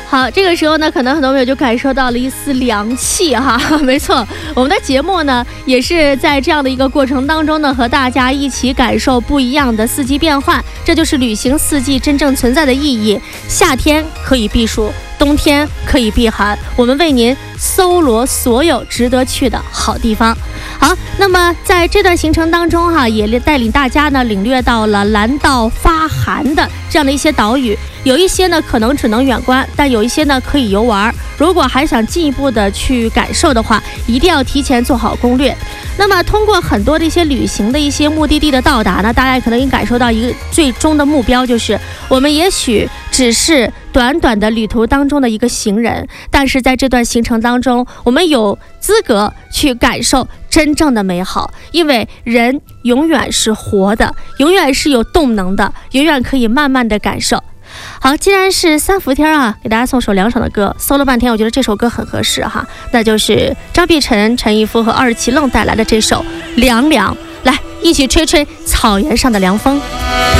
好，这个时候呢，可能很多朋友就感受到了一丝凉气哈。没错，我们的节目呢，也是在这样的一个过程当中呢，和大家一起感受不一样的四季变换，这就是旅行四季真正存在的意义。夏天可以避暑，冬天可以避寒，我们为您搜罗所有值得去的好地方。好，那么在这段行程当中哈，也带领大家呢领略到了蓝到发寒的这样的一些岛屿，有一些呢可能只能远观，但有一些呢可以游玩。如果还想进一步的去感受的话，一定要提前做好攻略。那么通过很多的一些旅行的一些目的地的到达呢，大家可能也感受到一个最终的目标，就是我们也许只是短短的旅途当中的一个行人，但是在这段行程当中，我们有资格去感受真正的美好，因为人永远是活的，永远是有动能的，永远可以慢慢的感受。好，既然是三伏天啊，给大家送首凉爽的歌，搜了半天，我觉得这首歌很合适哈，那就是张碧晨、陈逸夫和二奇愣带来的这首《凉凉》，来一起吹吹草原上的凉风。